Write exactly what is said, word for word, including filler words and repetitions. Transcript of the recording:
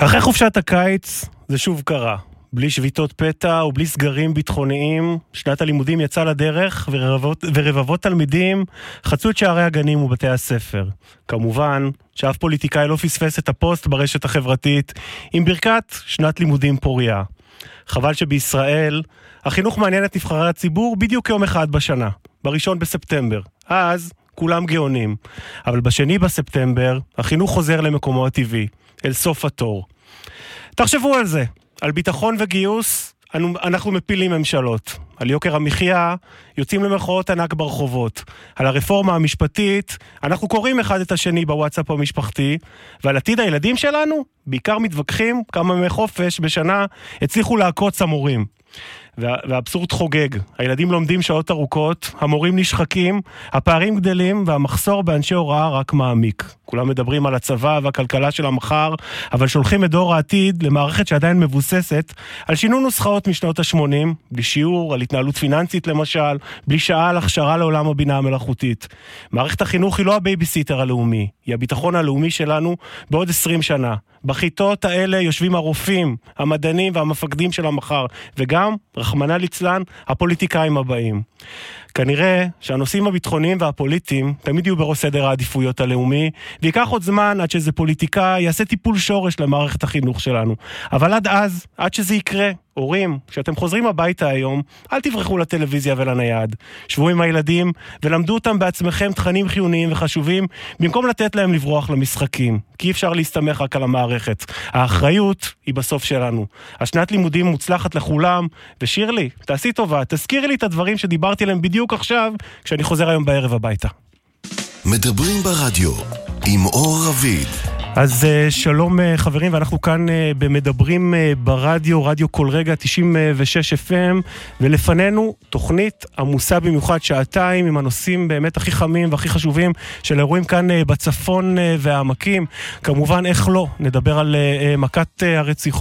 אחרי חופשת הקיץ זה שוב קרה. בלי שביתות פתע ובלי סגרים ביטחוניים, שנת הלימודים יצאה לדרך ורבבות, ורבבות תלמידים חצו את שערי הגנים ובתי הספר. כמובן שאף פוליטיקאי לא פספס את הפוסט ברשת החברתית עם ברכת שנת לימודים פוריה. חבל שבישראל החינוך מעניין את נבחרי הציבור בדיוק יום אחד בשנה, בראשון בספטמבר. אז כולם גאונים. אבל בשני בספטמבר החינוך חוזר למקומו הטבעי, אל סוף התור. תחשבו על זה. על ביטחון וגיוס אנחנו מפילים ממשלות. על יוקר המחיה יוצאים למחאות ענק ברחובות. על הרפורמה המשפטית אנחנו קוראים אחד את השני בוואטסאפ המשפחתי. ועל עתיד הילדים שלנו בעיקר מתווכחים כמה ימי חופש בשנה הצליחו לעקוץ המורים. וה, והאבסורד חוגג. הילדים לומדים שעות ארוכות, המורים נשחקים, הפערים גדלים והמחסור באנשי הוראה רק מעמיק. כולם מדברים על הצבא והכלכלה של המחר, אבל שולחים את דור העתיד למערכת שעדיין מבוססת על שינון נוסחאות משנות ה-שמונים, בלי שיעור, על התנהלות פיננסית למשל, בלי שעה על הכשרה לעולם הבינה המלאכותית. מערכת החינוך היא לא הבייביסיטר הלאומי, היא הביטחון הלאומי שלנו בעוד עשרים שנה. בכיתות האלה יושבים הרופאים, המדענים והמפקדים של המחר, וגם, רחמנא ליצלן, הפוליטיקאים הבאים. כנראה שהנושאים הביטחוניים והפוליטיים תמיד יהיו בראש סדר העדיפויות הלאומי, ויקח עוד זמן עד שזה פוליטיקאי יעשה טיפול שורש למערכת החינוך שלנו. אבל עד אז, עד שזה יקרה, הורים, כשאתם חוזרים הביתה היום, אל תברחו לטלוויזיה ולנייד. שבו עם הילדים ולמדו אותם בעצמכם תכנים חיוניים וחשובים, במקום לתת להם לברוח למשחקים. כי אי אפשר להסתמך רק על המערכת. האחריות היא בסוף שלנו. השנת לימודים מוצלחת לכולם, ושירלי, תעשי טובה, תזכירי לי את הדברים שדיברתי עליהם בדיוק עכשיו, כשאני חוזר היום בערב הביתה. מדברים ברדיו עם אור רביד. אז שלום חברים, ואנחנו כאן במדברים ברדיו, רדיו כל רגע תשעים ושש אף אם, ולפנינו תוכנית עמוסה במיוחד שעתיים עם הנושאים באמת הכי חמים והכי חשובים של אירועים כאן בצפון והעמקים. כמובן איך לא, נדבר על מכת הרציחות